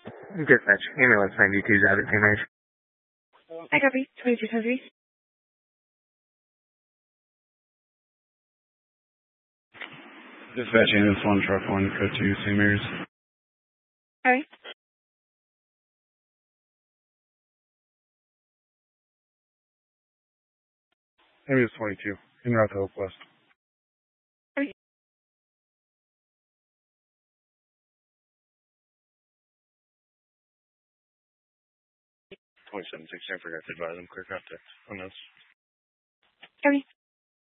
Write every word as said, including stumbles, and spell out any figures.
Dispatch, ambulance ninety-two, Zabit, Image. I copy. twenty-two twenty-three. Dispatch ambulance one, truck one, code two, Saint Mary's. Alright. Ambulance twenty-two, in route to Oak West. Alright. twenty-seven six, I forgot to advise them, clear contact. On those. Copy.